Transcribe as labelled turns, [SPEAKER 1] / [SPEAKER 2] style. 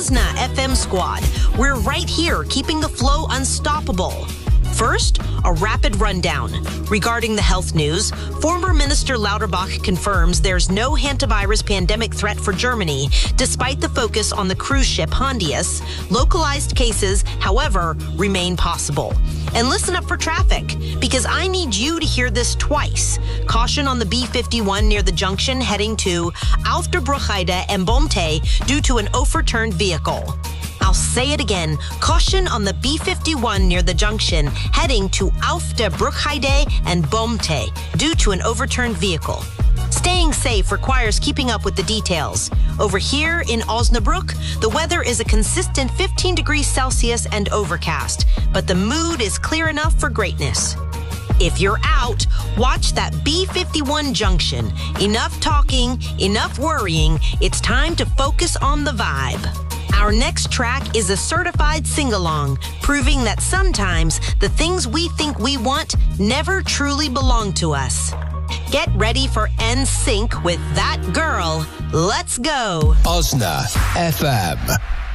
[SPEAKER 1] Osna FM squad. We're right here keeping the flow unstoppable. First, a rapid rundown. Regarding the health news, former Minister Lauterbach confirms there's no hantavirus pandemic threat for Germany, despite the focus on the cruise ship Hondius. Localized cases, however, remain possible. And listen up for traffic, because I need you to hear this twice. Caution on the B51 near the junction heading to Auf der Bruchheide and Bomte due to an overturned vehicle. I'll say it again. Caution on the B51 near the junction heading to Auf der Bruchheide and Bomte due to an overturned vehicle. Staying safe requires keeping up with the details. Over here in Osnabrück, the weather is a consistent 15 degrees Celsius and overcast, but the mood is clear enough for greatness. If you're out, watch that B51 junction. Enough talking, enough worrying. It's time to focus on the vibe. Our next track is a certified sing-along, proving that sometimes the things we think we want never truly belong to us. Get ready for NSYNC with That Girl. Let's go.
[SPEAKER 2] Osna FM.